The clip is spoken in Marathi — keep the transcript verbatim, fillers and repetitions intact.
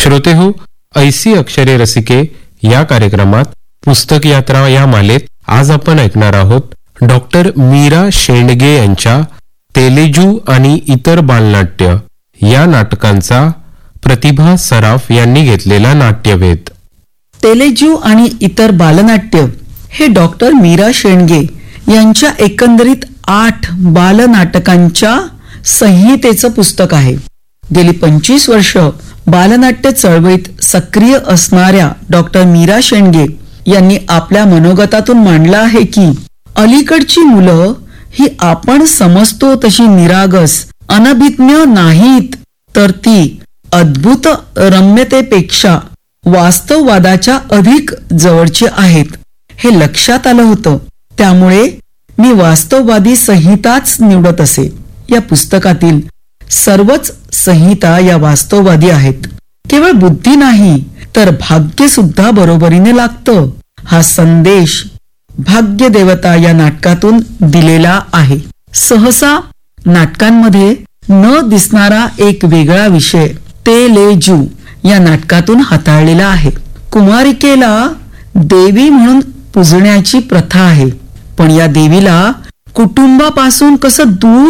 श्रोते हो, ऐसी अक्षरे रसिके या कार्यक्रमात पुस्तक यात्रा या मालेत आज आपण ऐकणार आहोत डॉक्टर मीरा शेंडगे यांच्या तेलुगू आणि इतर बालनाट्य या नाटकांचा प्रतिभा सराफ यांनी घेतलेला नाट्यवेध. तेलुगू आणि इतर बालनाट्य हे डॉक्टर मीरा शेंडगे यांच्या एकंदरीत आठ बालनाटकांच्या संहितेचं पुस्तक आहे. गेली पंचवीस वर्ष बालनाट्य चळवळीत सक्रिय असणाऱ्या डॉक्टर मीरा शेंडगे यांनी आपल्या मनोगतातून मांडलं आहे की अलीकडची मुलं ही आपण समजतो तशी निरागस अनभिज्ञ नाहीत, तर ती अद्भुत रम्यतेपेक्षा वास्तववादाच्या अधिक जवळची आहेत हे लक्षात आलं होतं. त्यामुळे मी वास्तववादी संहिताच निवडत असे. या पुस्तकातील सर्वच संहिता या वास्तववादी आहेत. केवळ बुद्धी नाही तर भाग्य सुद्धा बरोबरीने लागतं हा संदेश भाग्य देवता या नाटकातून दिलेला आहे. सहसा नाटकांमध्ये न दिसणारा एक वेगळा विषय तेलुगू या नाटकातून हाताळलेला आहे. कुमारिकेला देवी म्हणून पूजण्याची प्रथा आहे, पण या देवीला कुटुंबापासून कसं दूर